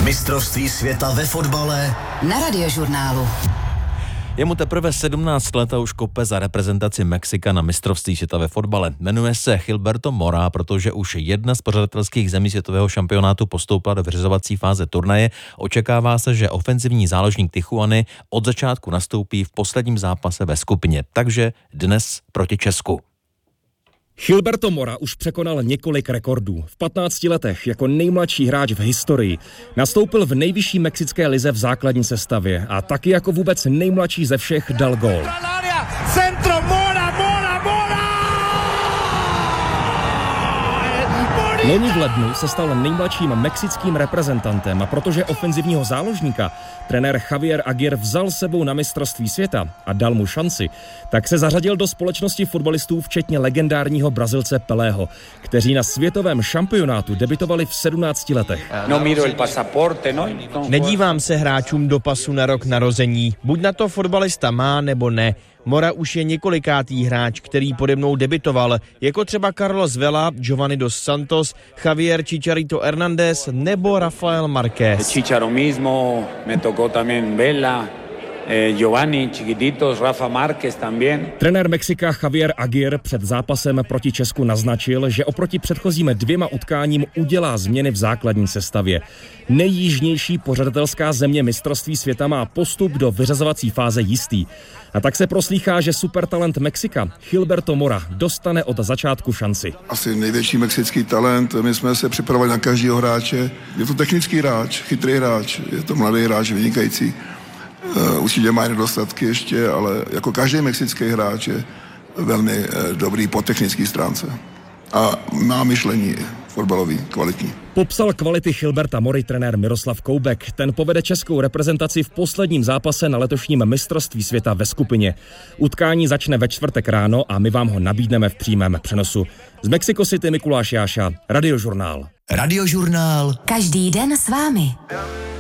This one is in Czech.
Mistrovství světa ve fotbale na Radiožurnálu. Je mu teprve 17 let a už kope za reprezentaci Mexika na mistrovství světa ve fotbale. Jmenuje se Gilberto Mora, protože už jedna z pořadatelských zemí světového šampionátu postoupila do vyřazovací fáze turnaje. Očekává se, že ofenzivní záložník Tijuany od začátku nastoupí v posledním zápase ve skupině. Takže dnes proti Česku. Gilberto Mora už překonal několik rekordů. V 15 letech jako nejmladší hráč v historii nastoupil v nejvyšší mexické lize v základní sestavě a taky jako vůbec nejmladší ze všech dal gól. Loni v lednu se stal nejmladším mexickým reprezentantem a protože ofenzivního záložníka trenér Javier Aguirre vzal sebou na mistrovství světa a dal mu šanci, tak se zařadil do společnosti fotbalistů včetně legendárního Brazilce Pelého, kteří na světovém šampionátu debutovali v 17 letech. Nedívám se hráčům do pasu na rok narození. Buď na to fotbalista má, nebo ne. Mora už je několikátý hráč, který pode mnou debutoval, jako třeba Carlos Vela, Giovanni dos Santos, Javier Chicharito Hernández nebo Rafael Márquez. Chicharo mismo, me tocó también Vela, Giovanni, Chiquititos, Rafa Márquez también. Trenér Mexika Javier Aguirre před zápasem proti Česku naznačil, že oproti předchozím 2 utkáním udělá změny v základní sestavě. Nejjižnější pořadatelská země mistrovství světa má postup do vyřazovací fáze jistý. A tak se proslýchá, že supertalent Mexika Gilberto Mora dostane od začátku šanci. Asi největší mexický talent, my jsme se připravili na každého hráče. Je to technický hráč, chytrý hráč, je to mladý hráč, vynikající. Určitě má nedostatky ještě, ale jako každý mexický hráč je velmi dobrý po technické stránce. A má myšlení fotbalový, kvalitní. Popsal kvality Gilberta Mory trenér Miroslav Koubek. Ten povede českou reprezentaci v posledním zápase na letošním mistrovství světa ve skupině. Utkání začne ve čtvrtek ráno a my vám ho nabídneme v přímém přenosu. Z Mexico City Mikuláš Jáša, Radiožurnál. Radiožurnál. Každý den s vámi.